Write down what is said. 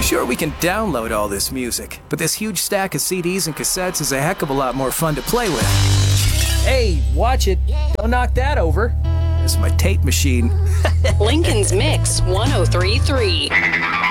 Sure, we can download all this music, but this huge stack of CDs and cassettes is a heck of a lot more fun to play with. Hey, watch it. Don't knock that over. There's my tape machine. Lincoln's Mix 1033.